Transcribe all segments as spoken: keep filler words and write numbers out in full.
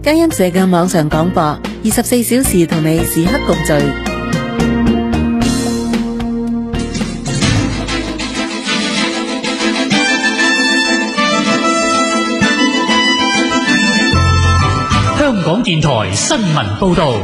嘉音社嘅網上廣播，二十四小時同你時刻共聚。 香港電台新聞報道。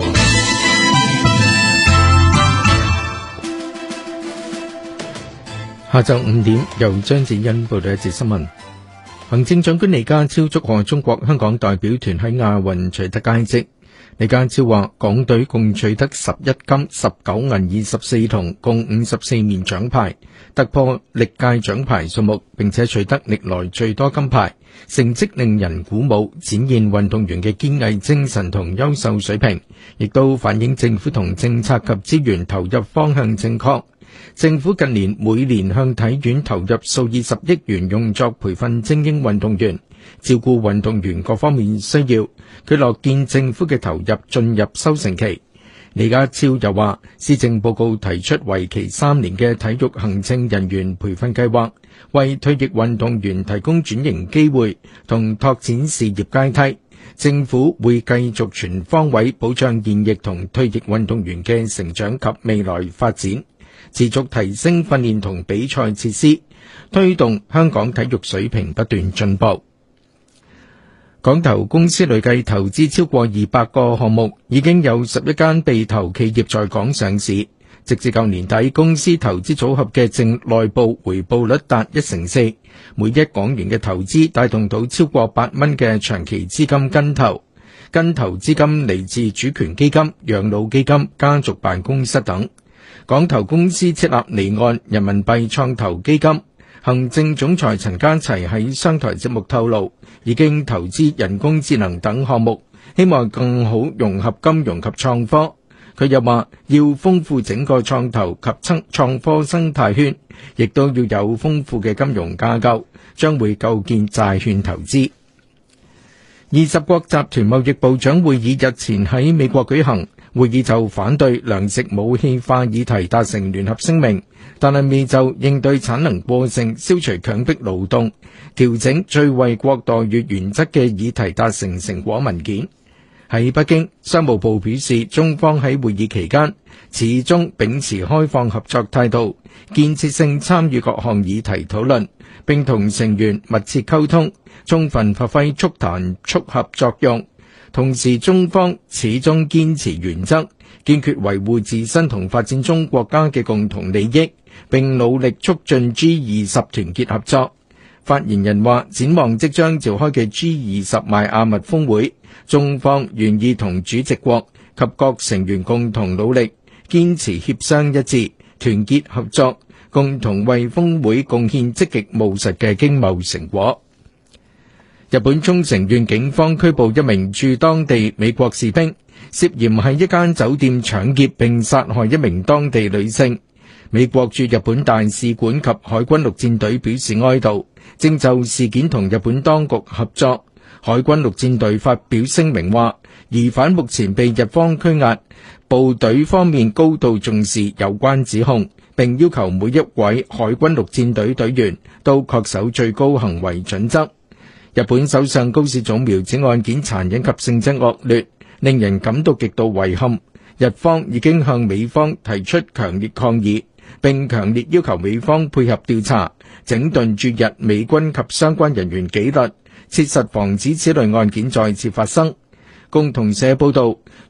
下晝五點，由張子欣報道一節新聞。行政長官李家超祝賀中國香港代表團喺亞運取得佳績。李家超話，港隊共取得十一金、十九銀、二十四銅，共五十四面獎牌，突破歷屆獎牌數目，並且取得歷來最多金牌，成績令人鼓舞，展現運動員嘅堅毅精神同優秀水平，亦都反映政府同政策及資源投入方向正確。政府近年每年向體院投入數以十億元，用作培訓精英運動員，照顧運動員各方面需要。佢樂見政府嘅投入進入收成期。李家超又話，施政報告提出為期三年嘅體育行政人員培訓計劃，為退役運動員提供轉型機會同拓展事業階梯。政府會繼續全方位保障現役同退役運動員嘅成長及未來發展，持續提升訓練同比賽設施，推動香港體育水平不斷進步。港投公司累計投資超過二百個項目，已經有十一間被投企業在港上市。直至舊年底，公司投資組合嘅淨內部回報率達一成四，每一港元嘅投資帶動到超過八蚊嘅長期資金跟投。跟投資金嚟自主權基金、養老基金、家族辦公室等。港投公司設立離岸人民幣創投基金，行政總裁陳家齊喺商台節目透露，已經投資人工智能等項目，希望更好融合金融及創科。佢又話，要豐富整個創投及創科生態圈，亦都要有豐富嘅金融架構，將會構建債券投資。二十國集團貿易部長會議日前喺美國舉行，會議就反對糧食武器化議題達成聯合聲明，但係未就應對產能過剩、消除強迫勞動、調整最惠國待遇原則嘅議題達成成果文件。喺北京，商務部表示，中方喺會議期間始終秉持開放合作態度，建設性參與各項議題討論，並同成員密切溝通，充分發揮促談促合作用。同時，中方始終堅持原則，堅決維護自身同發展中國家嘅共同利益，並努力促進 G 二十團結合作。發言人話，展望即將召開嘅 G 二十邁阿密峰會，中方願意同主席國及各成員共同努力，堅持協商一致、團結合作，共同為峰會貢獻積極務實嘅經貿成果。日本沖繩縣警方拘捕一名駐當地美國士兵，涉嫌喺一間酒店搶劫並殺害一名當地女性。美國駐日本大使館及海軍陸戰隊表示哀悼，正就事件同日本當局合作。海軍陸戰隊發表聲明話，疑犯目前被日方拘押，部隊方面高度重視有關指控，並要求每一位海軍陸戰隊隊員都恪守最高行為準則。日本首相高市早苗指案件殘忍及性質惡劣，令人感到極度遺憾。日方已經向美方提出強烈抗議，並強烈要求美方配合調查，整頓駐日美軍及相關人員紀律，切實防止此類案件再次發生。共同社報道，